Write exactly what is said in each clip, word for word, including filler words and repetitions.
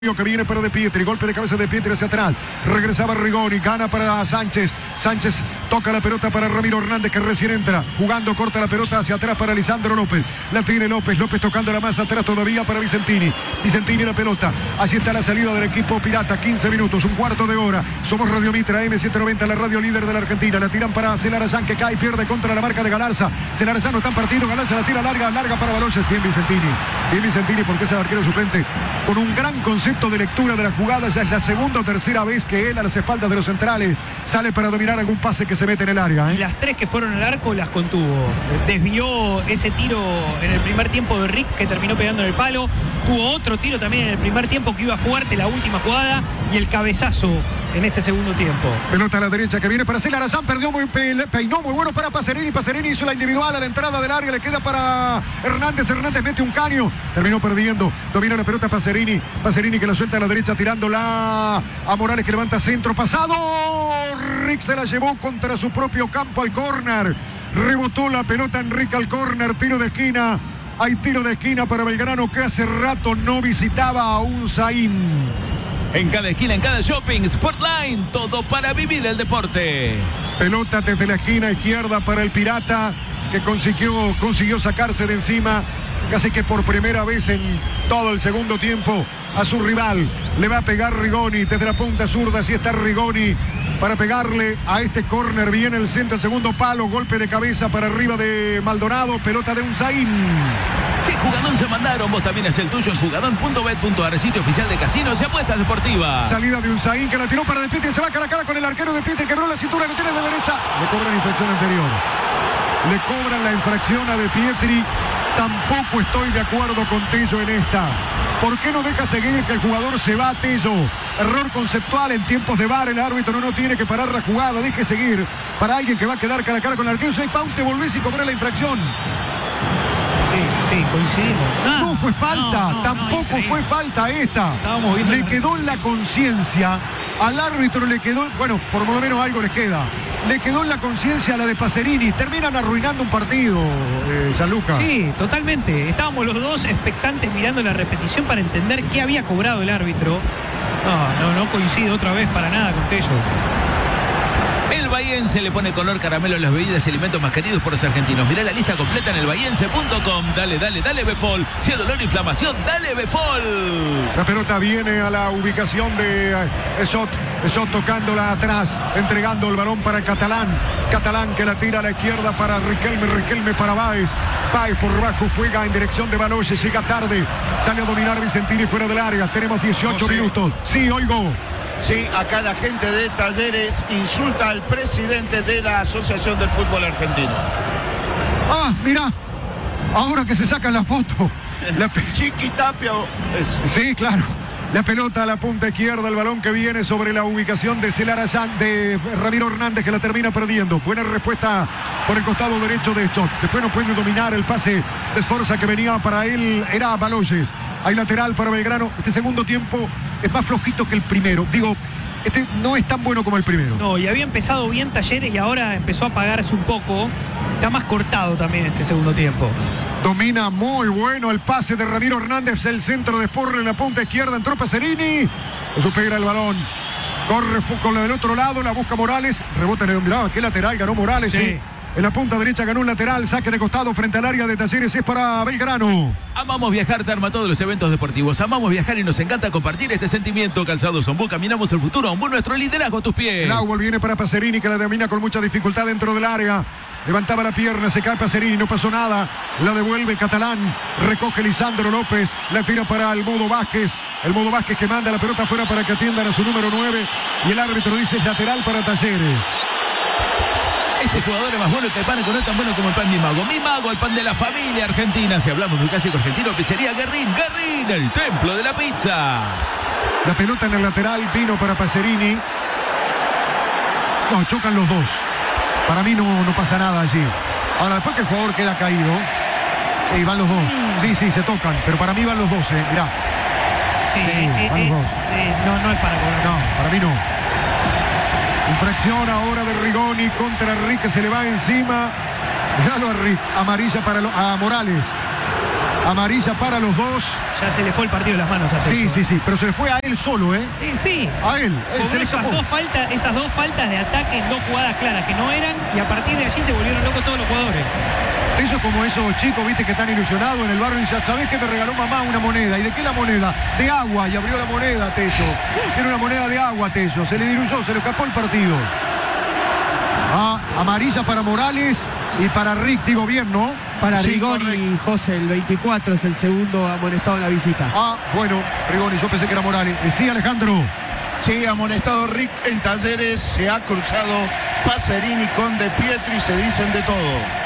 Que viene para De Pietri, golpe de cabeza de Pietri hacia atrás, regresaba Rigoni, gana para Sánchez, Sánchez toca la pelota para Ramiro Hernández que recién entra, jugando, corta la pelota hacia atrás para Lisandro López, la tiene López, López tocando la más atrás todavía para Vicentini, Vicentini la pelota, así está la salida del equipo pirata, quince minutos, un cuarto de hora, somos Radio Mitra eme setecientos noventa, la radio líder de la Argentina, la tiran para Celarayán que cae, pierde contra la marca de Galarza, Celarayán no está en partido, Galarza la tira larga, larga para Baloyes, bien Vicentini, bien Vicentini porque es el arquero suplente, con un gran concepto de lectura de la jugada, ya es la segunda o tercera vez que él a las espaldas de los centrales sale para dominar algún pase que se mete en el área, ¿eh? Y las tres que fueron al arco las contuvo. Desvió ese tiro en el primer tiempo de Rick que terminó pegando en el palo. Tuvo otro tiro también en el primer tiempo que iba fuerte, la última jugada, y el cabezazo en este segundo tiempo. Pelota a la derecha que viene para Celarayán, perdió muy, peinó muy bueno para Pacerini, Pacerini hizo la individual a la entrada del área, le queda para Hernández, Hernández mete un caño, terminó perdiendo, domina la pelota Pacerini, Pacerini que la suelta a la derecha tirándola a Morales que levanta centro, pasado, Rick se la llevó contra su propio campo al córner, rebotó la pelota Enrique al córner, tiro de esquina, hay tiro de esquina para Belgrano que hace rato no visitaba a un Zain. En cada esquina, en cada shopping, Sportline, todo para vivir el deporte. Pelota desde la esquina izquierda para el Pirata, que consiguió, consiguió sacarse de encima, casi que por primera vez en todo el segundo tiempo, a su rival. Le va a pegar Rigoni desde la punta zurda, así está Rigoni para pegarle a este córner. Viene el centro, el segundo palo, golpe de cabeza para arriba de Maldonado, pelota de un Zain. ¿Qué jugadón se mandaron? Vos también es el tuyo en jugadón punto bet punto ar, sitio oficial de casinos y apuestas deportivas. Salida de un Zain que la tiró para De Pietri, se va cara a cara con el arquero De Pietri, quebró la cintura, que tiene de derecha. Le cobran infracción anterior. Le cobran la infracción a De Pietri. Tampoco estoy de acuerdo con Tello en esta. ¿Por qué no deja seguir que el jugador se va a Tello? Error conceptual en tiempos de V A R, el árbitro no, no tiene que parar la jugada, deje seguir para alguien que va a quedar cara a cara con el arquero. Si hay foul, te volvés y cobrar la infracción. Sí, sí, coincidimos. Ah, no fue falta, no, no, tampoco no, fue falta esta. Le quedó en la conciencia, al árbitro le quedó, bueno, por lo menos algo les queda. Le quedó en la conciencia la de Pacerini. Terminan arruinando un partido, eh, Gianluca. Sí, totalmente. Estábamos los dos expectantes mirando la repetición para entender qué había cobrado el árbitro. No, no, no coincide otra vez para nada con Tello. El bahiense le pone color caramelo a las bebidas y alimentos más queridos por los argentinos. Mirá la lista completa en el bahiense punto com. Dale, dale, dale Befol. Si hay dolor e inflamación, dale Befol. La pelota viene a la ubicación de Esot. Esot tocándola atrás, entregando el balón para Catalán. Catalán que la tira a la izquierda para Riquelme. Riquelme para Báez. Báez por bajo juega en dirección de Baloyes. Llega tarde. Sale a dominar Vicentini fuera del área. Tenemos dieciocho no sé. minutos. Sí, oigo. Sí, acá la gente de Talleres insulta al presidente de la Asociación del Fútbol Argentino. Ah, mirá, ahora que se sacan la foto. La pe... Chiqui Tapia. Es... Sí, claro. La pelota a la punta izquierda, el balón que viene sobre la ubicación de Celarayán, de Ramiro Hernández, que la termina perdiendo. Buena respuesta por el costado derecho de Schott. Después no puede dominar el pase de Sforza que venía para él, era Baloyes. Hay lateral para Belgrano. Este segundo tiempo es más flojito que el primero. Digo, este no es tan bueno como el primero. No, y había empezado bien Talleres y ahora empezó a apagarse un poco. Está más cortado también este segundo tiempo. Domina muy bueno el pase de Ramiro Hernández, el centro de Sporre en la punta izquierda, entró Pacerini, supera el balón, corre con la del otro lado, la busca Morales, rebota en el mirá, qué lateral ganó Morales, sí. ¿sí? En la punta derecha ganó un lateral, saque de costado frente al área de Talleres, es para Belgrano. Amamos viajar, te arma todos los eventos deportivos. Amamos viajar y nos encanta compartir este sentimiento. Calzados Ombú, caminamos el futuro. Ombú, nuestro liderazgo a tus pies. El agua viene para Pacerini, que la domina con mucha dificultad dentro del área. Levantaba la pierna, se cae Pacerini, no pasó nada. La devuelve Catalán, recoge Lisandro López, la tira para el Mudo Vázquez. El Mudo Vázquez que manda la pelota afuera para que atiendan a su número nueve. Y el árbitro dice es lateral para Talleres. Este jugador es más bueno que el pan, que no es tan bueno como el pan Mi Mago. Mi Mago, el pan de la familia argentina. Si hablamos de un clásico argentino, pizzería Guerrín. Guerrín, el templo de la pizza. La pelota en el lateral vino para Pacerini. No, chocan los dos. Para mí no, no pasa nada allí. Ahora, después que el jugador queda caído, sí, van los dos. Sí, sí, se tocan. Pero para mí van los dos, eh. Mirá. Sí, sí eh, van eh, los dos. Eh, no, no es para cobrar. No, para mí no. Infracción ahora de Rigoni contra Rick, que se le va encima. Míralo a Rick, amarilla para lo, a Morales. Amarilla para los dos. Ya se le fue el partido de las manos a Tello. Sí, sí, sí, pero se le fue a él solo, ¿eh? Eh, sí. A él. él se Cobró le esas escapó. dos, faltas, esas dos faltas de ataque en dos jugadas claras que no eran, y a partir de allí se volvieron locos todos los jugadores. Tello como esos chicos, viste, que están ilusionados en el barrio y dicen, ¿sabés que me regaló mamá una moneda? ¿Y de qué la moneda? De agua, y abrió la moneda Tello. Tiene una moneda de agua Tello, se le diluyó, se le escapó el partido. Ah, amarilla para Morales y para Rick, digo bien, ¿no? Para Sí, Rigoni, correcto. José, el veinticuatro es el segundo amonestado en la visita. Ah, bueno, Rigoni, yo pensé que era Morales. Eh, Sí, Alejandro. Sí, amonestado Rick en Talleres, se ha cruzado Pacerini con De Pietri, se dicen de todo.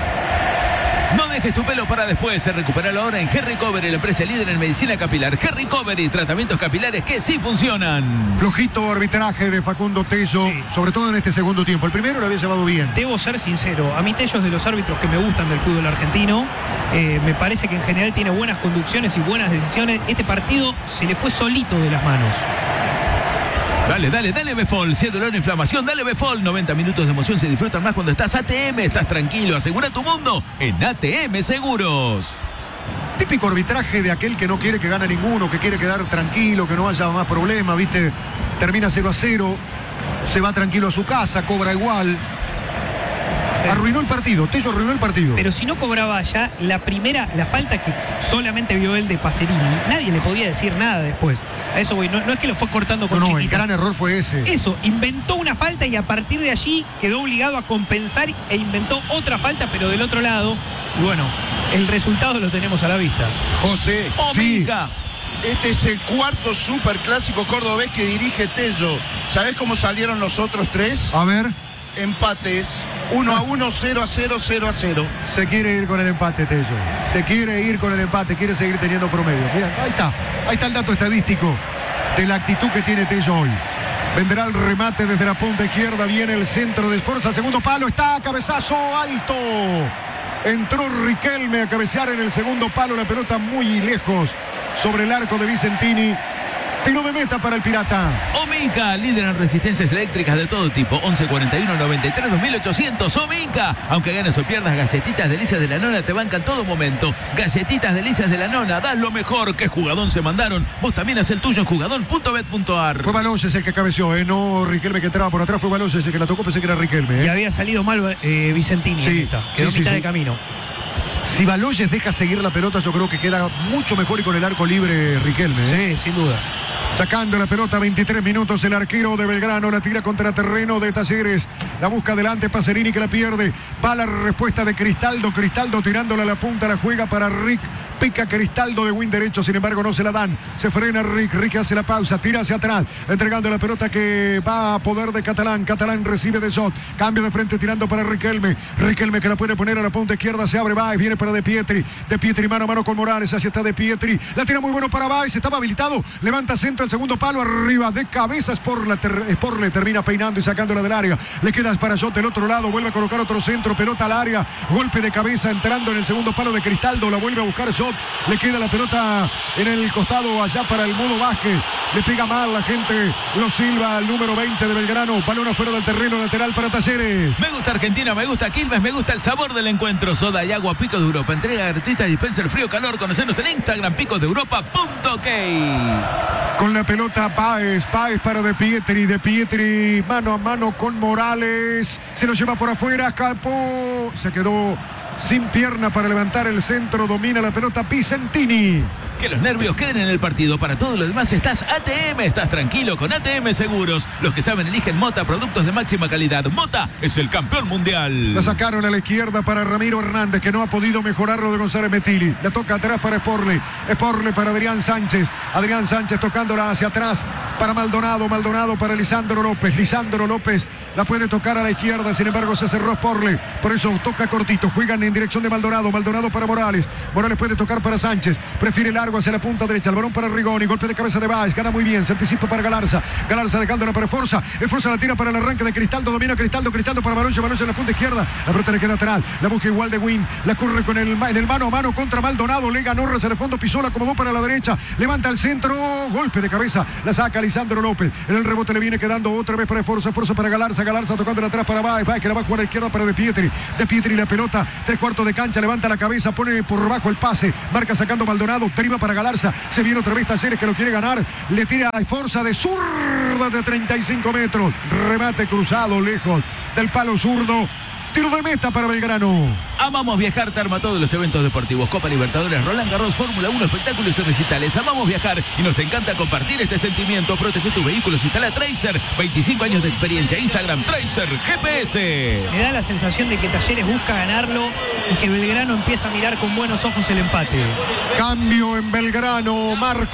No dejes tu pelo para después. Recupéralo ahora en Hair Recovery, la empresa líder en medicina capilar. Hair Recovery, tratamientos capilares que sí funcionan. Flojito arbitraje de Facundo Tello, Sí. sobre todo en este segundo tiempo. El primero lo había llevado bien. Debo ser sincero, a mí Tello es de los árbitros que me gustan del fútbol argentino. Eh, me parece que en general tiene buenas conducciones y buenas decisiones. Este partido se le fue solito de las manos. Dale, dale, dale Befol. Si hay dolor o inflamación, dale Befol. noventa minutos de emoción se disfrutan más cuando estás A T M. Estás tranquilo, asegura tu mundo en A T M Seguros. Típico arbitraje de aquel que no quiere que gane ninguno, que quiere quedar tranquilo, que no haya más problemas, ¿viste? Termina cero a cero, se va tranquilo a su casa, cobra igual. Arruinó el partido, Tello arruinó el partido. Pero si no cobraba ya la primera, la falta que solamente vio él de Pacerini, nadie le podía decir nada después. A eso voy, no, no es que lo fue cortando con no, no, el chiquita. gran error fue ese. Eso, inventó una falta y a partir de allí quedó obligado a compensar e inventó otra falta, pero del otro lado. Y bueno, el resultado lo tenemos a la vista. José, Omica. este es el cuarto superclásico cordobés que dirige Tello. ¿Sabés cómo salieron los otros tres? A ver, Empates, uno a uno, cero a cero, cero a cero. se quiere ir con el empate, Tello. Se quiere ir con el empate, quiere seguir teniendo promedio. Mira, ahí está, ahí está el dato estadístico de la actitud que tiene Tello hoy. Vendrá el remate desde la punta izquierda, viene el centro de esfuerzo, segundo palo, está, cabezazo alto. Entró Riquelme a cabecear en el segundo palo, la pelota muy lejos sobre el arco de Vicentini. Tiro de meta para el Pirata. Omica, líder en resistencias eléctricas de todo tipo. once cuarenta y uno noventa y tres dos mil ochocientos. Omica. Aunque ganes o pierdas, galletitas delicias de la nona te bancan todo momento. Galletitas delicias de la nona, das lo mejor. ¿Qué jugadón se mandaron? Vos también haz el tuyo en jugadón punto bet punto ar. Fue Baloyes el que cabeció, ¿eh? No Riquelme que entraba por atrás, fue Baloyes el que la tocó, pensé que era Riquelme, ¿eh? Y había salido mal eh, Vicentini. Sí, en esta. Quedó sí, sí, mitad sí. de camino. Si Baloyes deja seguir la pelota, yo creo que queda mucho mejor y con el arco libre Riquelme, ¿eh? Sí, sin dudas. Sacando la pelota, veintitrés minutos, el arquero de Belgrano la tira contra terreno de Talleres. La busca adelante Pacerini que la pierde. Va la respuesta de Cristaldo. Cristaldo tirándola a la punta, la juega para Rick. Pica Cristaldo de win derecho, sin embargo no se la dan. Se frena Rick. Rick hace la pausa, tira hacia atrás, entregando la pelota que va a poder de Catalán. Catalán recibe de Shot. Cambio de frente tirando para Riquelme. Riquelme que la puede poner a la punta izquierda. Se abre Baez, viene para De Pietri. De Pietri mano a mano con Morales. Así está De Pietri. La tira muy bueno para Baez. Estaba habilitado. Levanta centro el segundo palo. Arriba de cabeza. Sporle, ter, Sporle termina peinando y sacándola del área. Le queda para Shot del otro lado. Vuelve a colocar otro centro. Pelota al área. Golpe de cabeza entrando en el segundo palo de Cristaldo. La vuelve a buscar Shot. Le queda la pelota en el costado allá para el Mudo Vázquez. Le pega mal la gente. Lo silba el número veinte de Belgrano. Balón afuera del terreno lateral para Talleres. Me gusta Argentina, me gusta Quilmes, me gusta el sabor del encuentro. Soda y agua Picos de Europa. Entrega gratuita, dispenser frío calor. Conocernos en Instagram, picos de europa punto ok. Con la pelota Páez, Páez para De Pietri, De Pietri mano a mano con Morales. Se lo lleva por afuera, escapó. Se quedó sin pierna para levantar el centro. Domina la pelota Vicentini. Que los nervios queden en el partido. Para todo lo demás estás A T M. Estás tranquilo con A T M Seguros. Los que saben eligen Mota, productos de máxima calidad. Mota es el campeón mundial. La sacaron a la izquierda para Ramiro Hernández, que no ha podido mejorar lo de González Metilli. La toca atrás para Sporle. Sporle para Adrián Sánchez. Adrián Sánchez tocándola hacia atrás para Maldonado. Maldonado para Lisandro López. Lisandro López la puede tocar a la izquierda. Sin embargo, se cerró Sporle. Por eso toca cortito. Juegan en dirección de Maldonado. Maldonado para Morales. Morales puede tocar para Sánchez. Prefiere largo hacia la punta derecha. El balón para Rigoni. Golpe de cabeza de Baez. Gana muy bien. Se anticipa para Galarza. Galarza dejándola para Forza. Forza la tira para el arranque de Cristaldo. Domina Cristaldo. Cristaldo para Balonce. Balonce en la punta izquierda. La pelota le queda atrás. La busca igual de Win. La corre con el, en el mano a mano contra Maldonado. Le ganó. Hacia el fondo. Pisó. La acomodó para la derecha. Levanta el centro. Golpe de cabeza. La saca Lisandro López. En el rebote le viene quedando otra vez para Forza. Forza para Galarza. Galarza tocando atrás para Baez. Baez que la va a jugar a la izquierda para De Pietri. De Pietri la pelota. Tres cuartos de cancha. Levanta la cabeza. Pone por bajo el pase. Marca sacando Maldonado. Deriva para Galarza. Se viene otra vez Talleres que lo quiere ganar. Le tira a Forza de zurda de treinta y cinco metros. Remate cruzado lejos del palo zurdo. Tiro de meta para Belgrano. Amamos viajar, te arma todos los eventos deportivos. Copa Libertadores, Roland Garros, Fórmula uno, espectáculos y recitales. Amamos viajar y nos encanta compartir este sentimiento. Protege tus vehículos, instala Tracer. veinticinco años de experiencia. Instagram, Tracer G P S. Me da la sensación de que Talleres busca ganarlo y que Belgrano empieza a mirar con buenos ojos el empate. Cambio en Belgrano, Marco.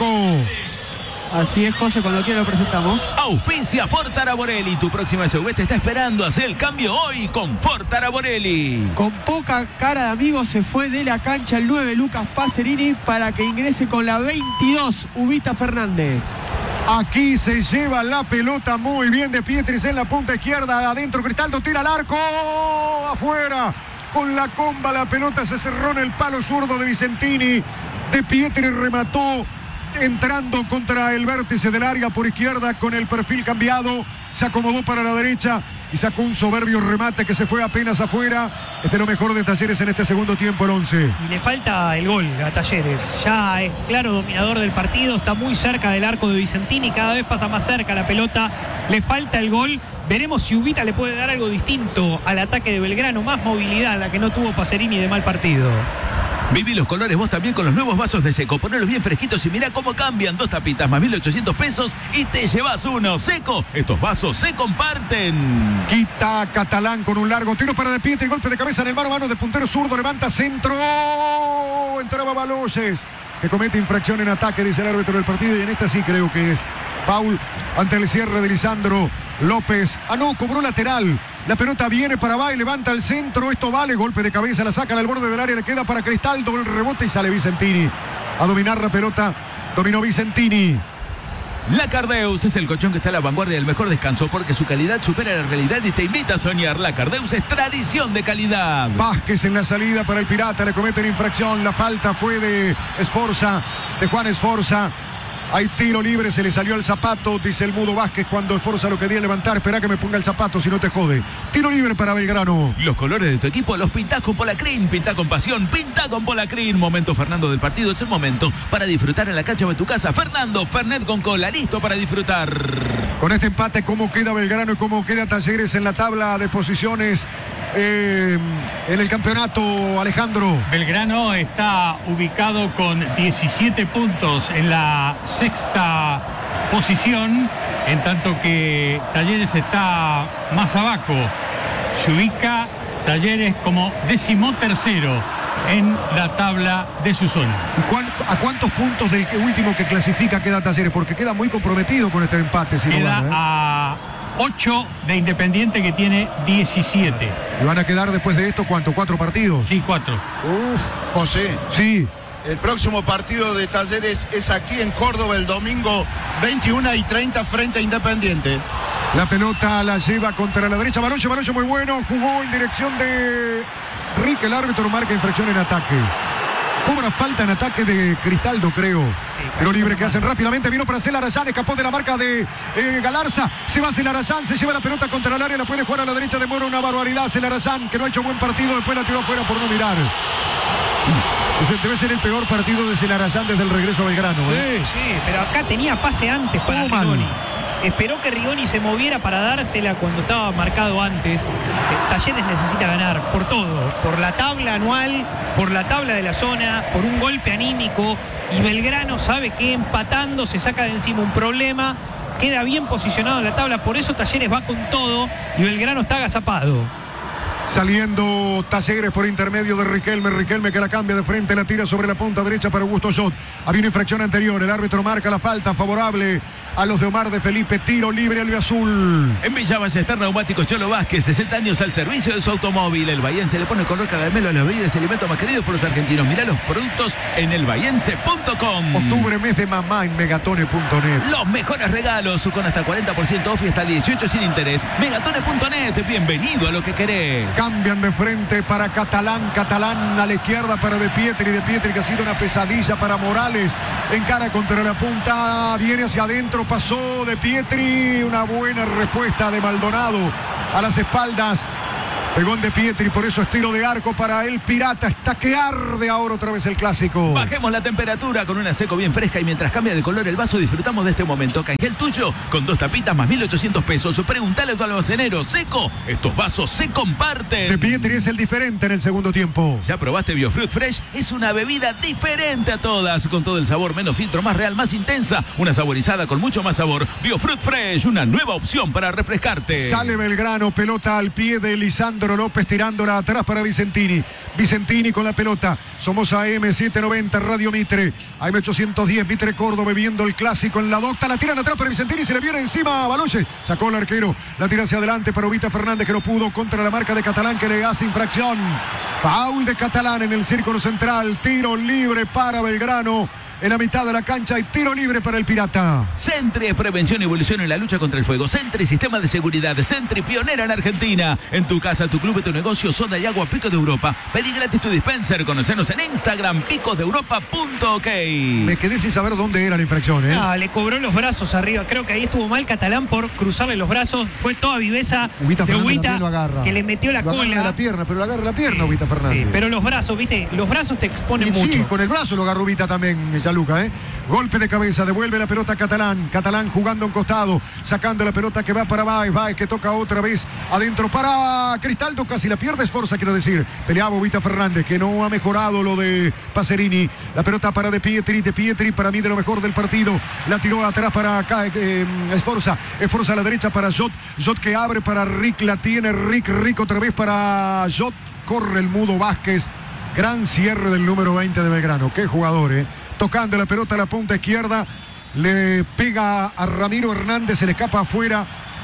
Así es, José, cuando quiera lo presentamos. Auspicia Ford Araborelli. Tu próxima S U V te está esperando. Haz el cambio hoy con Ford Araborelli. Con poca cara de amigo se fue de la cancha el nueve Lucas Pacerini para que ingrese con la veintidós Ubita Fernández. Aquí se lleva la pelota muy bien De Pietris en la punta izquierda. Adentro Cristaldo tira al arco. Afuera. Con la comba la pelota se cerró en el palo zurdo de Vicentini. De Pietri remató entrando contra el vértice del área por izquierda con el perfil cambiado. Se acomodó para la derecha y sacó un soberbio remate que se fue apenas afuera. Es de lo mejor de Talleres en este segundo tiempo el once. Y le falta el gol a Talleres. Ya es claro dominador del partido. Está muy cerca del arco de Vicentini. Cada vez pasa más cerca la pelota. Le falta el gol. Veremos si Ubita le puede dar algo distinto al ataque de Belgrano. Más movilidad, la que no tuvo Pacerini de mal partido. Viví los colores vos también con los nuevos vasos de Seco. Ponelos bien fresquitos y mirá cómo cambian. Dos tapitas más mil ochocientos pesos y te llevas uno. Seco, estos vasos se comparten. Quita Catalán con un largo tiro para De Pietri. Golpe de cabeza en el mano a mano de puntero zurdo. Levanta centro. Entraba Baloyes, que comete infracción en ataque, dice el árbitro del partido. Y en esta sí creo que es foul ante el cierre de Lisandro López. Ah, no, cobró lateral. La pelota viene para Baez, levanta el centro. Esto vale, golpe de cabeza, la sacan al borde del área, le queda para Cristaldo, el rebote y sale Vicentini a dominar la pelota. Dominó Vicentini. La Cardeus es el colchón que está a la vanguardia del mejor descanso porque su calidad supera la realidad y te invita a soñar. La Cardeus es tradición de calidad. Vázquez en la salida para el Pirata, le cometen infracción. La falta fue de Esforza, de Juan Esforza. Hay tiro libre, se le salió el zapato, dice el Mudo Vázquez cuando Esforza lo quería levantar. Espera que me ponga el zapato, si no te jode. Tiro libre para Belgrano. Los colores de tu equipo los pintás con Polacrin. Pintá con pasión, pintá con Polacrin. Momento Fernando del partido, es el momento para disfrutar en la cancha de tu casa. Fernando, Fernet con cola, listo para disfrutar. Con este empate, ¿cómo queda Belgrano y cómo queda Talleres en la tabla de posiciones eh, en el campeonato, Alejandro? Belgrano está ubicado con diecisiete puntos en la sexta posición, en tanto que Talleres está más abajo. Se ubica Talleres como decimotercero en la tabla de su zona. ¿Y cuán, a cuántos puntos del último que clasifica queda Talleres? Porque queda muy comprometido con este empate. Si queda no gana, ¿eh? a ocho de Independiente, que tiene diecisiete. ¿Y van a quedar después de esto cuánto? ¿Cuatro partidos? Sí, cuatro. Uf, José. Sí. El próximo partido de Talleres es aquí en Córdoba el domingo veintiuna y treinta frente a Independiente. La pelota la lleva contra la derecha. Baloyes, Baloyes muy bueno. Jugó en dirección de Rick. El árbitro marca infracción en ataque. Cobra falta en ataque de Cristaldo, creo. Pero libre que hacen rápidamente. Vino para Celarayán. Escapó de la marca de eh, Galarza. Se va Celarayán. Se lleva la pelota contra el área. La puede jugar a la derecha. Demora una barbaridad. Celarayán, que no ha hecho buen partido. Después la tiró afuera por no mirar. Ese debe ser el peor partido de Celarayán desde el regreso a Belgrano. ¿eh? Sí, sí, pero acá tenía pase antes para Todo mal. Rigoni. Esperó que Rigoni se moviera para dársela cuando estaba marcado antes. Eh, Talleres necesita ganar por todo, por la tabla anual, por la tabla de la zona, por un golpe anímico. Y Belgrano sabe que empatando se saca de encima un problema, queda bien posicionado en la tabla, por eso Talleres va con todo y Belgrano está agazapado. Saliendo Talleres por intermedio de Riquelme. Riquelme que la cambia de frente, la tira sobre la punta derecha para Augusto Jot. Había una infracción anterior. El árbitro marca la falta favorable a los de Omar de Felipe. Tiro libre albiazul. En Villa Ballester Neumáticos Cholo Vázquez, sesenta años al servicio de su automóvil. El bahiense le pone color caramelo a las bebidas y alimentos más queridos por los argentinos. Mirá los productos en el bahiense punto com. Octubre, mes de mamá en megatone punto net. Los mejores regalos con hasta cuarenta por ciento off y hasta dieciocho sin interés. megatone punto net, bienvenido a lo que querés. Cambian de frente para Catalán. Catalán a la izquierda para De Pietri. De Pietri que ha sido una pesadilla para Morales. Encara contra la punta. Viene hacia adentro pasó de Pietri, una buena respuesta de Maldonado a las espaldas. Pegó en De Pietri, por eso es tiro de arco para el Pirata. Está que arde ahora otra vez el clásico. Bajemos la temperatura con una seco bien fresca y mientras cambia de color el vaso disfrutamos de este momento. Canjea el tuyo con dos tapitas más mil ochocientos pesos. Preguntale a tu almacenero. Seco, estos vasos se comparten. De Pietri es el diferente en el segundo tiempo. ¿Ya probaste Biofruit Fresh? Es una bebida diferente a todas, con todo el sabor, menos filtro, más real, más intensa. Una saborizada con mucho más sabor. Biofruit Fresh, una nueva opción para refrescarte. Sale Belgrano, pelota al pie de Lisandro López, tirándola atrás para Vicentini. Vicentini con la pelota. Somos A M setecientos noventa, Radio Mitre. A M ochocientos diez, Mitre Córdoba, viendo el clásico en la docta. La tiran atrás para Vicentini, se le viene encima a Baloyes. Sacó el arquero, la tira hacia adelante para Ubita Fernández, que no pudo contra la marca de Catalán, que le hace infracción. Foul de Catalán en el círculo central. Tiro libre para Belgrano. En la mitad de la cancha y tiro libre para el Pirata. Sentry es prevención y evolución en la lucha contra el fuego. Sentry, sistema de seguridad. Sentry, pionera en Argentina. En tu casa, tu club, tu negocio, soda y agua Picos de Europa. Pedí gratis tu dispenser. Conocenos en Instagram, picos de europa punto ok. Me quedé sin saber dónde era la infracción, ¿eh? Ah, le cobró los brazos arriba. Creo que ahí estuvo mal Catalán por cruzarle los brazos. Fue toda viveza Ubita de Fernández Ubita lo agarra. que le metió la Lo agarra cola. de la pierna, pero lo agarra la pierna Ubita Fernández. Sí, pero los brazos, viste, los brazos te exponen Y mucho. sí, con el brazo lo agarró Ubita también, Gianluca, ¿eh? Golpe de cabeza, devuelve la pelota a Catalán. Catalán jugando a un costado, sacando la pelota que va para Baez. Baez que toca otra vez adentro para Cristaldo. Casi la pierde Esforza, quiero decir. Peleaba Ubita Fernández, que no ha mejorado lo de Pacerini. La pelota para De Pietri. De Pietri, para mí de lo mejor del partido. La tiró atrás para acá, eh, Esforza. Esforza a la derecha para Jot. Jot que abre para Rick. La tiene Rick. Rick otra vez para Jot. Corre el Mudo Vázquez. Gran cierre del número veinte de Belgrano. Qué jugador, eh. Tocando la pelota a la punta izquierda, le pega a Ramiro Hernández, se le escapa afuera.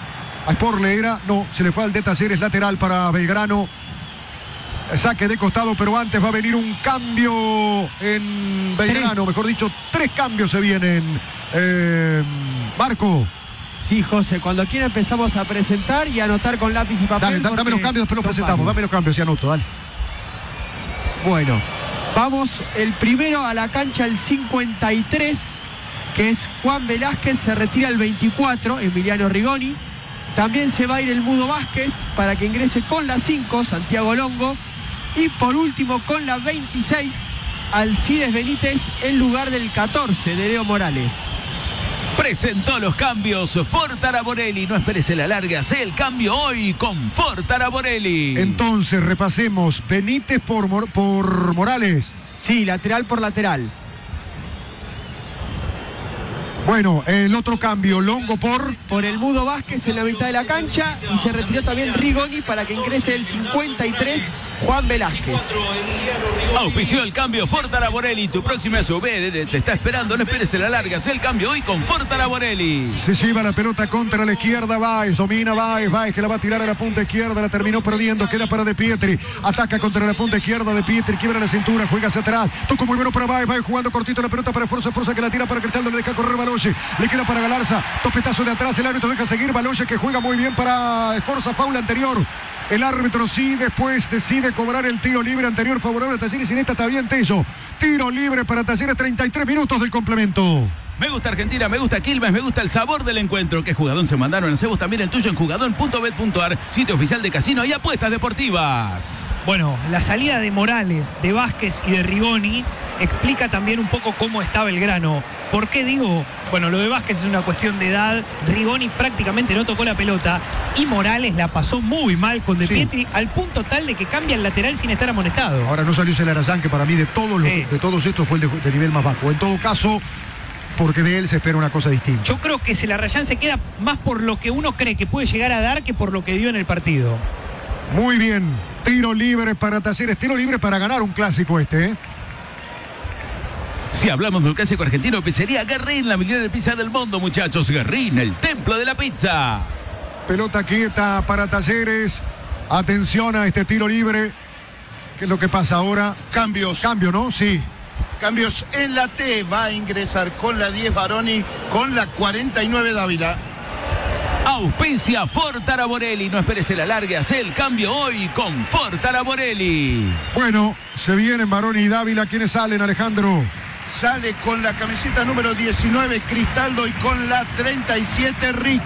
A Sporle era, no, se le fue al de Talleres, lateral para Belgrano. Saque de costado, pero antes va a venir un cambio en Belgrano, tres. Mejor dicho, tres cambios se vienen. Eh, Marco. Sí, José, cuando quiera empezamos a presentar y a anotar con lápiz y papel. Dale, dame los cambios, después los presentamos. Varios. Dame los cambios y anoto, dale. Bueno. Vamos, el primero a la cancha, el cincuenta y tres, que es Juan Velázquez, se retira el veinticuatro, Emiliano Rigoni. También se va a ir el Mudo Vázquez para que ingrese con la cinco, Santiago Longo. Y por último, con la veintiséis, Alcides Benítez en lugar del catorce de Leo Morales. Presentó los cambios Ford Araborelli. No esperes la larga, haz el cambio hoy con Ford Araborelli. Entonces repasemos. Benítez por, Mor por Morales. Sí, lateral por lateral. Bueno, el otro cambio, Longo por... Por el Mudo Vázquez en la mitad de la cancha y se retiró también Rigoni para que ingrese el cincuenta y tres, Juan Velázquez. Auspició el cambio Ford Araborelli. Tu próxima S U V te está esperando, no esperes la larga, haz el cambio hoy con Ford Araborelli. Se lleva la pelota contra la izquierda, Baez, domina Baez, Baez que la va a tirar a la punta izquierda, la terminó perdiendo, queda para De Pietri, ataca contra la punta izquierda, De Pietri quiebra la cintura, juega hacia atrás, toca muy bueno para Baez, Baez jugando cortito la pelota para Forza, Forza que la tira para Cristaldo, le deja correr Baloye, le queda para Galarza, topetazo de atrás, el árbitro deja seguir, Baloye que juega muy bien para Forza, faula anterior. El árbitro sí después decide cobrar el tiro libre anterior favorable a Talleres y en esta está bien Tello. Tiro libre para Talleres, treinta y tres minutos del complemento. Me gusta Argentina, me gusta Quilmes, me gusta el sabor del encuentro. ¿Qué jugadón se mandaron? Hacemos también el tuyo en jugadón punto bet punto ar, sitio oficial de casino y apuestas deportivas. Bueno, la salida de Morales, de Vázquez y de Rigoni explica también un poco cómo está Belgrano. ¿Por qué digo? Bueno, lo de Vázquez es una cuestión de edad. Rigoni prácticamente no tocó la pelota y Morales la pasó muy mal con De sí. Pietri al punto tal de que cambia el lateral sin estar amonestado. Ahora no salió Celarayán, que para mí de todos los, eh. de todos estos fue el de, de nivel más bajo. En todo caso, porque de él se espera una cosa distinta. Yo creo que Celarayán se queda más por lo que uno cree que puede llegar a dar que por lo que dio en el partido. Muy bien, tiro libre para Talleres, tiro libre para ganar un clásico este, ¿eh? Si hablamos del clásico argentino, pizzería Guerrín, la mejor pizza del mundo, muchachos. Guerrín, el templo de la pizza. Pelota quieta para Talleres. Atención a este tiro libre. ¿Qué es lo que pasa ahora? Cambios. Cambio, ¿no? Sí. Cambios en la T. Va a ingresar con la diez Baroni, con la cuarenta y nueve Dávila. Auspicia Ford Araborelli. No esperes la larga, haz el cambio hoy con Ford Araborelli. Bueno, se vienen Baroni y Dávila. ¿Quiénes salen, Alejandro? sale con la camiseta número diecinueve Cristaldo y con la treinta y siete Rick.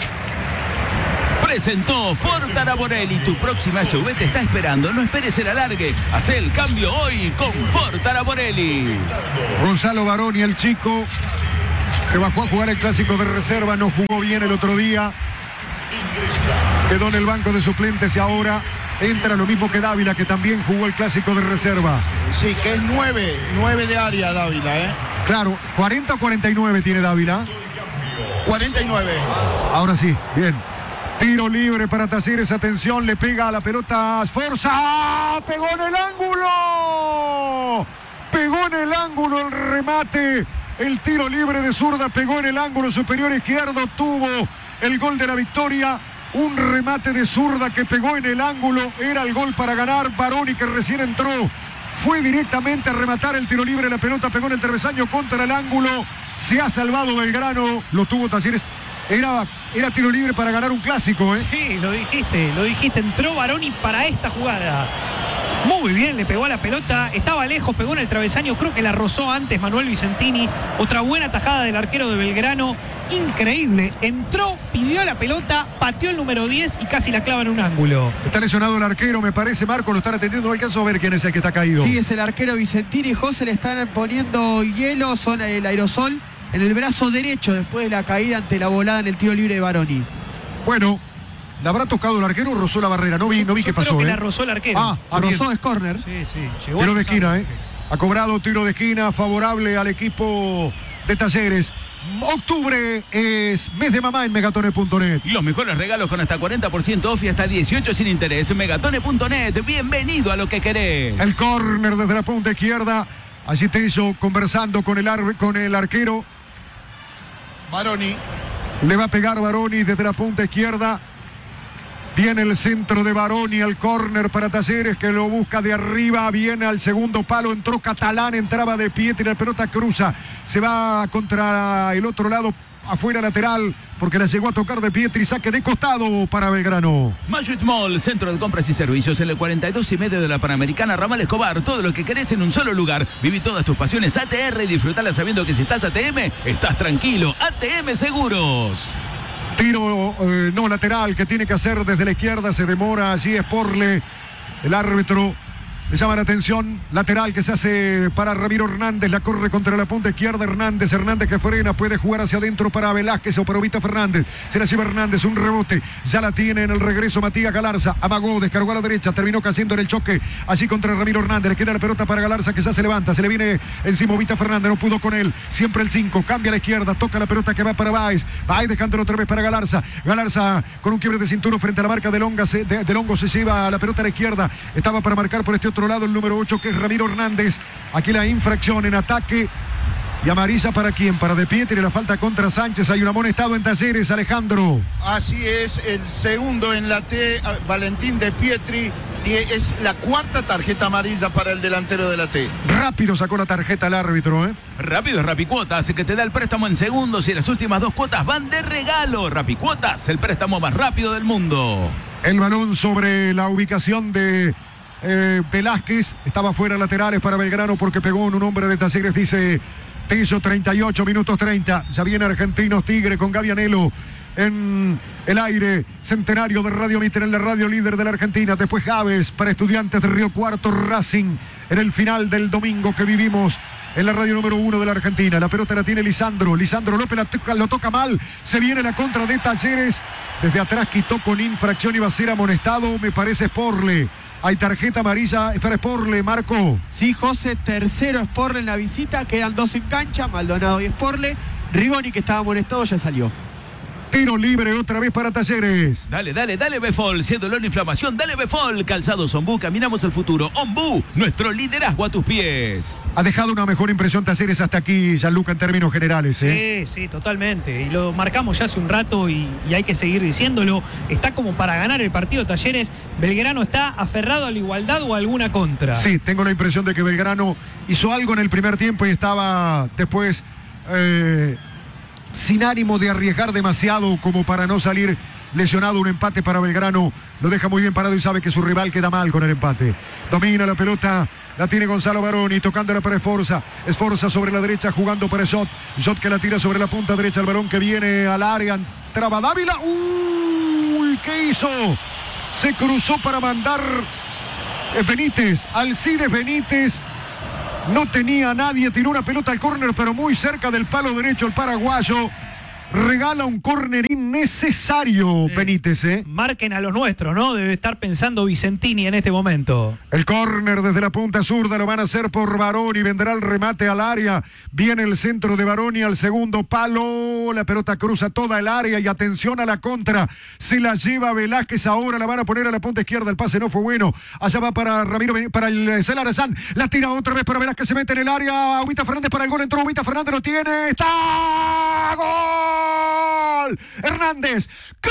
Presentó Ford Araborelli. Tu próxima S U V te está esperando. No esperes el alargue. Haz el cambio hoy con Ford Araborelli. Gonzalo Baroni, el chico que bajó a jugar el clásico de reserva, no jugó bien el otro día. Quedó en el banco de suplentes y ahora entra lo mismo que Dávila, que también jugó el clásico de reserva. Sí, que es nueve, nueve de área Dávila, ¿eh? Claro, cuarenta o cuarenta y nueve tiene Dávila. cuarenta y nueve. Ahora sí, bien. Tiro libre para Talleres, atención, le pega a la pelota Sforza. ¡Ah! ¡Pegó en el ángulo! Pegó en el ángulo el remate. El tiro libre de zurda pegó en el ángulo superior izquierdo. Tuvo el gol de la victoria. Un remate de zurda que pegó en el ángulo. Era el gol para ganar. Baroni, que recién entró, fue directamente a rematar el tiro libre. La pelota pegó en el travesaño contra el ángulo. Se ha salvado Belgrano. Lo tuvo Talleres. Era, era tiro libre para ganar un clásico, ¿eh? Sí, lo dijiste, lo dijiste. Entró Baroni para esta jugada. Muy bien, le pegó a la pelota. Estaba lejos, pegó en el travesaño. Creo que la rozó antes Manuel Vicentini. Otra buena tajada del arquero de Belgrano. Increíble. Entró, pidió la pelota, pateó el número diez y casi la clava en un ángulo. Está lesionado el arquero, me parece. Marco, lo están atendiendo. No alcanzo a ver quién es el que está caído. Sí, es el arquero Vicentini. José le están poniendo hielo, son el aerosol en el brazo derecho después de la caída ante la volada en el tiro libre de Baroni. Bueno, ¿le habrá tocado el arquero o rozó la barrera? No vi, no vi Yo qué pasó. Creo que ¿eh? la rozó el arquero. Ah, ah, rozó, es córner. Sí, sí. Llegó tiro a de rozar. esquina, ¿eh? Ha cobrado tiro de esquina favorable al equipo de Talleres. Octubre es mes de mamá en megatone punto net. Los mejores regalos con hasta cuarenta por ciento off y hasta dieciocho sin interés. megatone punto net. Bienvenido a lo que querés. El córner desde la punta izquierda. Allí Tello conversando con el, ar con el arquero. Baroni. Le va a pegar Baroni desde la punta izquierda. Viene el centro de Baroni, el córner para Talleres, que lo busca de arriba. Viene al segundo palo, entró Catalán, entraba de pie, tira la pelota, cruza. Se va contra el otro lado, afuera lateral, porque la llegó a tocar de Pietri. Saque de costado para Belgrano. Mayuit Mall, centro de compras y servicios en el cuarenta y dos y medio de la Panamericana, Ramal Escobar. Todo lo que querés en un solo lugar. Viví todas tus pasiones A T R y disfrutala sabiendo que si estás A T M, estás tranquilo. A T M Seguros. Tiro eh, no lateral que tiene que hacer desde la izquierda. Se demora allí Sporle. El árbitro le llama la atención. Lateral que se hace para Ramiro Hernández. La corre contra la punta izquierda. Hernández. Hernández que frena. Puede jugar hacia adentro para Velázquez o para Vita Fernández. Se la lleva Hernández. Un rebote. Ya la tiene en el regreso Matías Galarza. Amagó. Descargó a la derecha. Terminó cayendo en el choque. Allí contra Ramiro Hernández. Le queda la pelota para Galarza, que ya se levanta. Se le viene encima Vita Fernández. No pudo con él. Siempre el cinco. Cambia a la izquierda. Toca la pelota que va para Báez. Báez dejándolo otra vez para Galarza. Galarza con un quiebre de cinturón frente a la marca de Longa. Se, de, de Longo se lleva la pelota a la izquierda. Estaba para marcar por este otro lado el número ocho, que es Ramiro Hernández. Aquí la infracción en ataque. ¿Y amarilla para quién? Para De Pietri. La falta contra Sánchez. Hay un amonestado en Talleres, Alejandro. Así es, el segundo en la T, Valentín De Pietri. Es la cuarta tarjeta amarilla para el delantero de la T. Rápido sacó la tarjeta el árbitro, ¿eh? Rápido es Rapicuotas, que te da el préstamo en segundos y las últimas dos cuotas van de regalo. Rapicuotas, el préstamo más rápido del mundo. El balón sobre la ubicación de eh, Velázquez. Estaba fuera laterales para Belgrano porque pegó en un hombre de Talleres, dice Tello. Treinta y ocho minutos treinta. Ya viene Argentinos Tigre con Gavianelo en el aire. Centenario de Radio Mitre en la radio líder de la Argentina. Después Javes para Estudiantes de Río Cuarto, Racing en el final del domingo que vivimos en la radio número uno de la Argentina. La pelota la tiene Lisandro. Lisandro López la toca, lo toca mal. Se viene la contra de Talleres. Desde atrás quitó con infracción. Iba a ser amonestado, me parece, Sporle. Hay tarjeta amarilla para Sporle, Marco. Sí, José, tercero Sporle en la visita. Quedan dos en cancha, Maldonado y Sporle. Rigoni, que estaba amonestado, ya salió. Tiro libre otra vez para Talleres. Dale, dale, dale Befol, si es dolor e inflamación, dale Befol. Calzados Ombú, caminamos el futuro. Ombú, nuestro liderazgo a tus pies. Ha dejado una mejor impresión Talleres hasta aquí, Gianluca, en términos generales, ¿eh? Sí, sí, totalmente. Y lo marcamos ya hace un rato y, y hay que seguir diciéndolo. Está como para ganar el partido Talleres. Belgrano está aferrado a la igualdad o a alguna contra. Sí, tengo la impresión de que Belgrano hizo algo en el primer tiempo y estaba después... Eh, sin ánimo de arriesgar demasiado como para no salir lesionado. Un empate para Belgrano lo deja muy bien parado y sabe que su rival queda mal con el empate. Domina la pelota, la tiene Gonzalo Baroni, tocándola para Esforza. Esforza sobre la derecha, jugando para Jot. Jot que la tira sobre la punta derecha, el balón que viene al área. Traba Dávila. Uy, ¿qué hizo? Se cruzó para mandar Benítez, Alcides Benítez. No tenía a nadie, tiró una pelota al córner, pero muy cerca del palo derecho el paraguayo. Regala un córner innecesario, Benítez, ¿eh? Marquen a los nuestros, ¿no? Debe estar pensando Vicentini en este momento. El córner desde la punta zurda lo van a hacer por Baroni. Vendrá el remate al área. Viene el centro de Baroni al segundo palo. La pelota cruza toda el área y atención a la contra. Se la lleva Velázquez ahora. La van a poner a la punta izquierda. El pase no fue bueno. Allá va para Ramiro, para el Celar Azán. La tira otra vez para Velázquez. Se mete en el área. Ubita Fernández para el gol. Entró Ubita Fernández. Lo tiene. ¡Está! ¡Gol! Hernández. ¡Gol!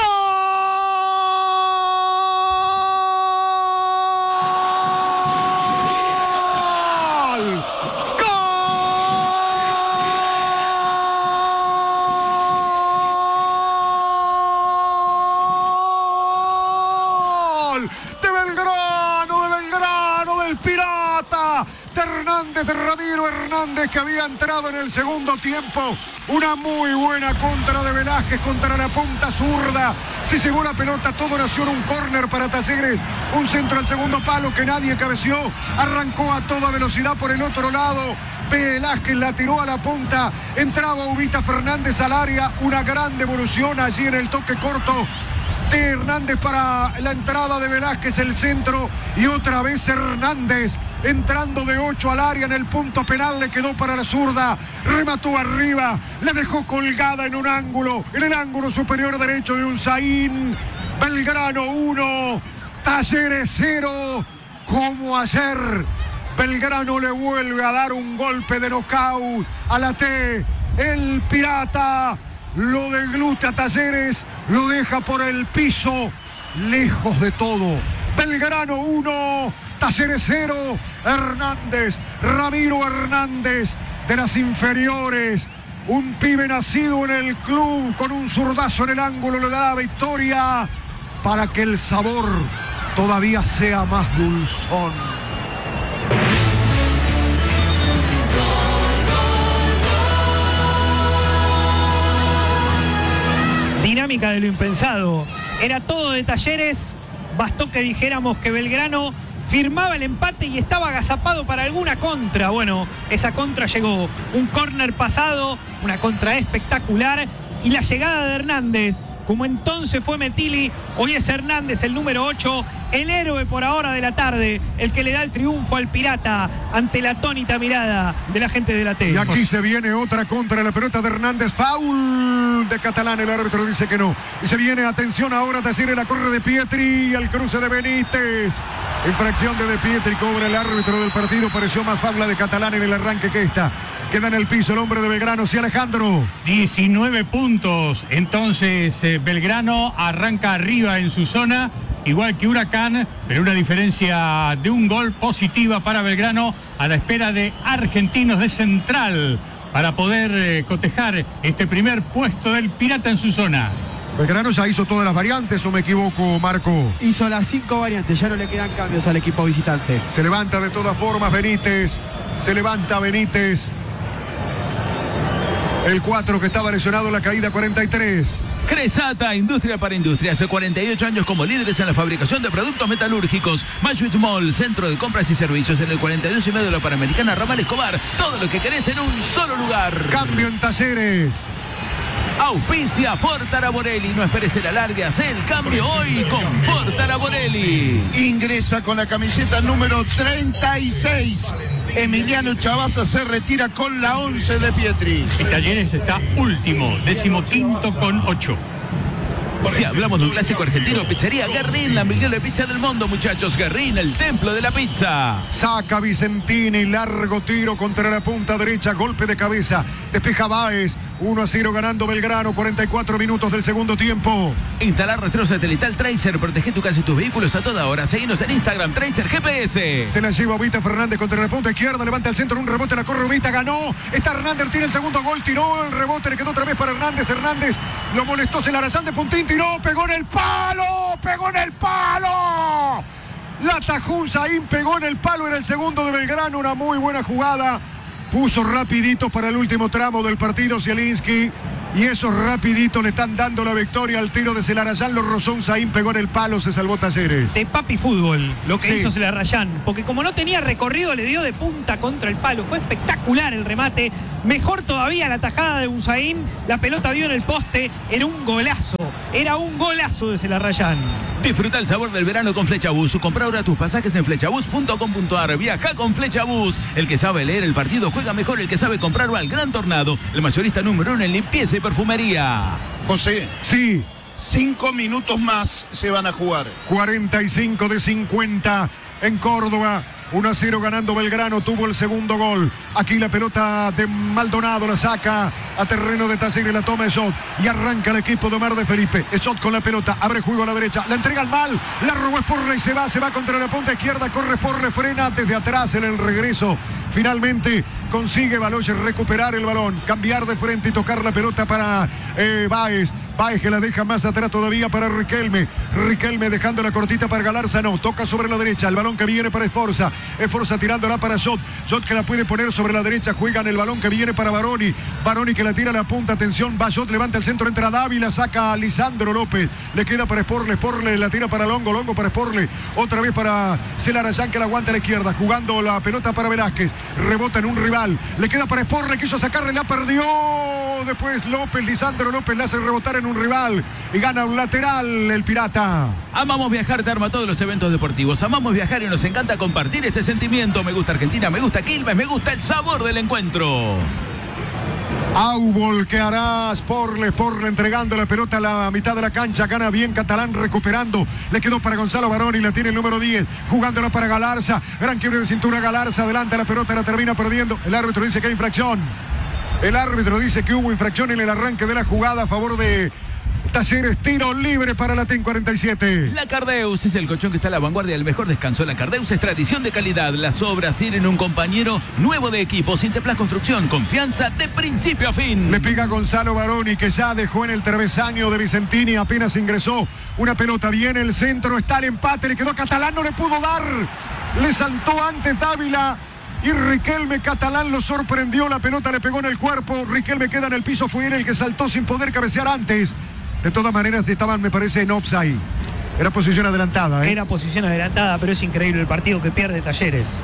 ¡Gol! De Belgrano, de Belgrano, del Pirata. De Hernández, de Ramiro Hernández, que había entrado en el segundo tiempo. Una muy buena contra de Velázquez contra la punta zurda. Se llevó la pelota, todo nació en un córner para Talleres. Un centro al segundo palo que nadie cabeció. Arrancó a toda velocidad por el otro lado. Velázquez la tiró a la punta. Entraba Ubita Fernández al área. Una gran devolución allí en el toque corto de Hernández para la entrada de Velázquez, el centro, y otra vez Hernández entrando de ocho al área en el punto penal. Le quedó para la zurda, remató arriba, la dejó colgada en un ángulo, en el ángulo superior derecho de Unzaín. Belgrano uno, Talleres cero. Como ayer, Belgrano le vuelve a dar un golpe de nocaut a la T. El Pirata lo degluta a Talleres, lo deja por el piso, lejos de todo. Belgrano uno, Talleres cero. Hernández, Ramiro Hernández, de las inferiores, un pibe nacido en el club, con un zurdazo en el ángulo le da la victoria para que el sabor todavía sea más dulzón. Dinámica de lo impensado. Era todo de Talleres. Bastó que dijéramos que Belgrano firmaba el empate y estaba agazapado para alguna contra. Bueno, esa contra llegó. Un córner pasado, una contra espectacular. Y la llegada de Hernández, como entonces fue Metilli, hoy es Hernández, el número ocho, el héroe por ahora de la tarde, el que le da el triunfo al Pirata ante la atónita mirada de la gente de la T. Y aquí se viene otra contra la pelota de Hernández, foul de Catalán, el árbitro dice que no. Y se viene, atención ahora, Talleres, la corre de Pietri, el cruce de Benítez. Infracción de De Pietri, cobra el árbitro del partido, pareció más fabla de Catalán en el arranque que esta. Queda en el piso el hombre de Belgrano, sí, Alejandro. diecinueve puntos, entonces eh, Belgrano arranca arriba en su zona, igual que Huracán, pero una diferencia de un gol positiva para Belgrano, a la espera de Argentinos de Central, para poder eh, cotejar este primer puesto del Pirata en su zona. Belgrano ya hizo todas las variantes, ¿o me equivoco, Marco? Hizo las cinco variantes, ya no le quedan cambios al equipo visitante. Se levanta de todas formas Benítez, se levanta Benítez. El cuatro que estaba lesionado en la caída, cuarenta y tres. Cresata, industria para industria. Hace cuarenta y ocho años como líderes en la fabricación de productos metalúrgicos. Machuitz Mall, centro de compras y servicios en el cuarenta y dos y medio de la Panamericana, Ramal Escobar. Todo lo que querés en un solo lugar. Cambio en Talleres. Auspicia Ford Taraborelli. No esperes el alargue, haz el cambio hoy con Ford Taraborelli. Ingresa con la camiseta número treinta y seis. Emiliano Chavazza se retira con la once de Pietri. Y Talleres está último, décimo quinto con ocho. Si hablamos de un clásico argentino, pizzería Guerrín, la mejor de pizza del mundo, muchachos. Guerrín, el templo de la pizza. Saca Vicentini, largo tiro contra la punta derecha, golpe de cabeza, despeja Báez, uno a cero ganando Belgrano, cuarenta y cuatro minutos del segundo tiempo. Instalar rastreo satelital Tracer, protege tu casa y tus vehículos a toda hora. Seguinos en Instagram, Tracer G P S. Se la lleva Vita Fernández contra la punta izquierda, levanta el centro, un rebote, la corre Vita, ganó, está Hernández, tiene el segundo gol, tiró el rebote, le quedó otra vez para Hernández, Hernández lo molestó, Celarazán de puntín, tiró, pegó en el palo, pegó en el palo. La tajó Zain, pegó en el palo en el segundo de Belgrano, una muy buena jugada. Puso rapidito para el último tramo del partido Zielinski. Y esos rapiditos le están dando la victoria al tiro de Celarayán. Lo rozó Zain, pegó en el palo, se salvó Talleres. De papi fútbol, lo que Sí. hizo Celarayán. Porque como no tenía recorrido, le dio de punta contra el palo. Fue espectacular el remate. Mejor todavía la tajada de Unzaín. La pelota dio en el poste. Era un golazo. Era un golazo de Celarayán. Disfruta el sabor del verano con Flechabús. Compra ahora tus pasajes en flechabús punto com punto ar. Viaja con Flechabús. El que sabe leer el partido juega mejor. El que sabe comprar va al Gran Tornado. El mayorista número uno en limpieza y perfumería. José, Sí, cinco minutos más se van a jugar. cuarenta y cinco de cincuenta en Córdoba. uno a cero ganando Belgrano, tuvo el segundo gol. Aquí la pelota de Maldonado la saca a terreno de Talleres, la toma Esot y arranca el equipo de Omar de Felipe. Esot con la pelota, abre juego a la derecha, la entrega al mal, la robó Sporle y se va, se va contra la punta izquierda, corre Sporle, frena desde atrás en el regreso. Finalmente consigue Baloyes recuperar el balón, cambiar de frente y tocar la pelota para eh, Báez. Báez que la deja más atrás todavía para Riquelme. Riquelme dejando la cortita para Galarza, no, toca sobre la derecha, el balón que viene para Esforza. Esforza tirándola para Jot. Jot que la puede poner sobre la derecha, juegan el balón que viene para Baroni. Baroni que la tira a la punta, atención, va Jot, levanta el centro, entra Dávila, saca a Lisandro López. Le queda para Sporle, Sporle la tira para Longo, Longo para Sporle. Otra vez para Celarayán que la aguanta a la izquierda, jugando la pelota para Velázquez. Rebota en un rival, le queda para Sporle, quiso sacarle, la perdió. Después López, Lisandro López la hace rebotar en un rival y gana un lateral el Pirata. Amamos viajar, te arma todos los eventos deportivos. Amamos viajar y nos encanta compartir este sentimiento. Me gusta Argentina, me gusta Quilmes, me gusta el sabor del encuentro. Aubol que hará Sporle, Sporle entregando la pelota a la mitad de la cancha, gana bien Catalán recuperando, le quedó para Gonzalo Baroni, la tiene el número diez, jugándola para Galarza, gran quiebre de cintura, Galarza adelanta la pelota, la termina perdiendo, el árbitro dice que hay infracción, el árbitro dice que hubo infracción en el arranque de la jugada a favor de Talleres, tiro libre para la T E N cuarenta y siete. La Cardeus es el colchón que está a la vanguardia del mejor descanso. La Cardeus es tradición de calidad. Las obras tienen un compañero nuevo de equipo. Sinteplas Construcción, confianza de principio a fin. Le pega Gonzalo Baroni que ya dejó en el travesaño de Vicentini, apenas ingresó. Una pelota viene el centro, está el empate, le quedó Catalán, no le pudo dar. Le saltó antes Dávila. Y Riquelme, Catalán lo sorprendió, la pelota le pegó en el cuerpo. Riquelme queda en el piso, fue él el que saltó sin poder cabecear antes. De todas maneras estaban, me parece, en offside. Era posición adelantada, ¿eh? Era posición adelantada, pero es increíble el partido que pierde Talleres.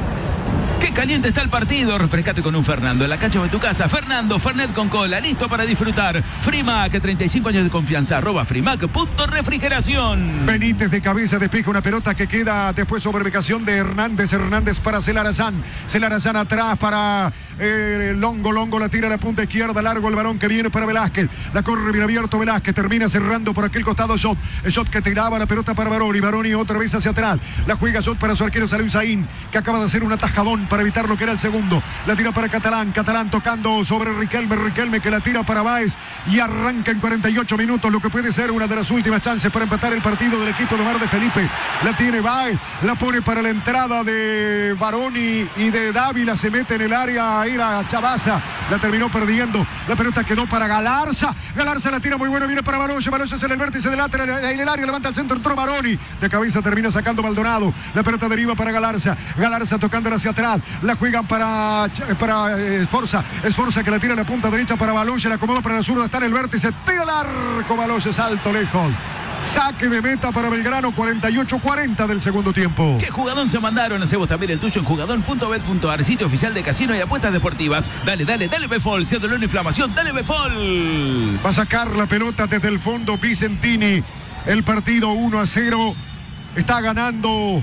Qué caliente está el partido. Refrescate con un Fernando en la cancha de tu casa. Fernando, Fernet con cola, listo para disfrutar. Frimac, treinta y cinco años de confianza. Arroba Frimac, punto refrigeración. Benítez de cabeza despeja una pelota que queda después sobre ubicación de Hernández. Hernández para Celarayán. Celarayán atrás para eh, Longo. Longo la tira a la punta izquierda. Largo el balón que viene para Velázquez. La corre bien abierto Velázquez. Termina cerrando por aquel costado Jot. Jot que tiraba la pelota para Baroni. Baroni otra vez hacia atrás. La juega Jot para su arquero Salud Zain, que acaba de hacer un atajadón para evitar lo que era el segundo. La tira para Catalán. Catalán tocando sobre Riquelme. Riquelme que la tira para Báez. Y arranca en cuarenta y ocho minutos lo que puede ser una de las últimas chances para empatar el partido del equipo de Omar de Felipe. La tiene Báez. La pone para la entrada de Baroni y de Dávila. Se mete en el área. Ahí la Chavaza. La terminó perdiendo. La pelota quedó para Galarza. Galarza la tira muy bueno. Viene para Baloyes. Baloyes en el vértice del lateral. En el área levanta el centro. Entró Baroni. De cabeza termina sacando Maldonado. La pelota deriva para Galarza. Galarza tocándola hacia atrás. La juegan para, para eh, Esforza. Esforza que la tira a la punta derecha para Baloyes. La acomoda para la zurda. Está en el vértice. Tira el arco. Baloyes alto lejos. Saque de meta para Belgrano, cuarenta y ocho cuarenta del segundo tiempo. ¿Qué jugadón se mandaron? Hacemos también el tuyo en jugadón punto bet punto ar, sitio oficial de casino y apuestas deportivas. Dale, dale, dale Befol. Si es dolor o inflamación, dale Befol. Va a sacar la pelota desde el fondo Vicentini. El partido uno a cero. Está ganando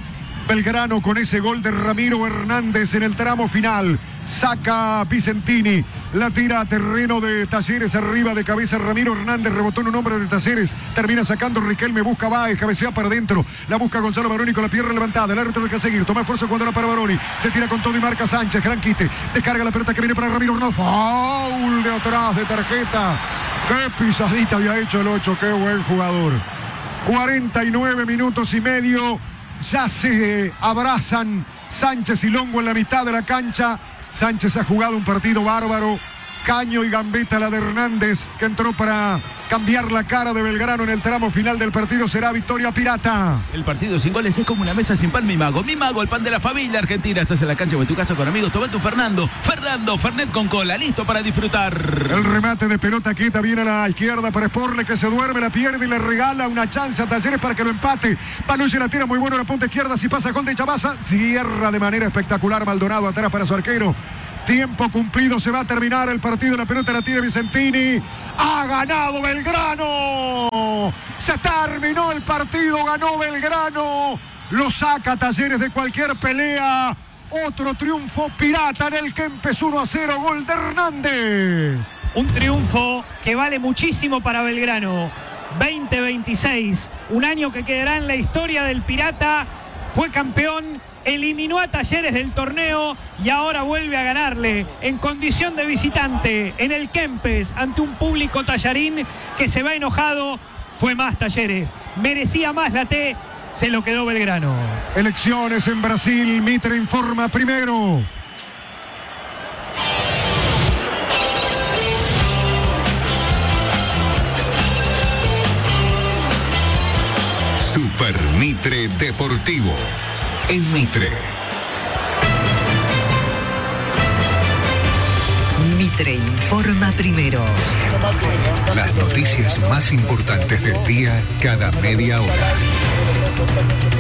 Belgrano con ese gol de Ramiro Hernández en el tramo final. Saca Vicentini, la tira a terreno de Talleres, arriba de cabeza Ramiro Hernández, rebotó en un hombre de Talleres, termina sacando Riquelme, busca Báez, cabecea para adentro, la busca Gonzalo Baroni con la pierna levantada, el árbitro deja seguir, toma esfuerzo cuando la para Baroni, se tira con todo y marca Sánchez, gran quite, descarga la pelota que viene para Ramiro Hernández, foul de atrás de tarjeta, qué pisadita había hecho el ocho, qué buen jugador. cuarenta y nueve minutos y medio, ya se abrazan Sánchez y Longo en la mitad de la cancha. Sánchez ha jugado un partido bárbaro. Caño y gambeta la de Hernández, que entró para cambiar la cara de Belgrano en el tramo final del partido. Será victoria pirata. El partido sin goles es como una mesa sin pan, mi mago. Mi mago, el pan de la familia argentina. Estás en la cancha o en tu casa con amigos. Tomate un Fernando. Fernando, Fernet con cola. Listo para disfrutar. El remate de pelota quieta viene a la izquierda para Sporle, que se duerme, la pierde y le regala una chance a Talleres para que lo empate. Panucci la tira muy bueno a la punta izquierda. Si pasa gol de Chavasa, cierra de manera espectacular Maldonado atrás para su arquero. Tiempo cumplido, se va a terminar el partido. La pelota la tiene Vicentini. ¡Ha ganado Belgrano! Se terminó el partido, ganó Belgrano. Lo saca Talleres de cualquier pelea. Otro triunfo pirata en el Kempes, uno a cero, gol de Hernández. Un triunfo que vale muchísimo para Belgrano. veinte veintiséis, un año que quedará en la historia del Pirata. Fue campeón, eliminó a Talleres del torneo y ahora vuelve a ganarle en condición de visitante en el Kempes ante un público tallarín que se va enojado. Fue más Talleres, merecía más la T, se lo quedó Belgrano. Elecciones en Brasil, Mitre informa primero. Super Mitre Deportivo. En Mitre. Mitre informa primero. Las noticias más importantes del día cada media hora.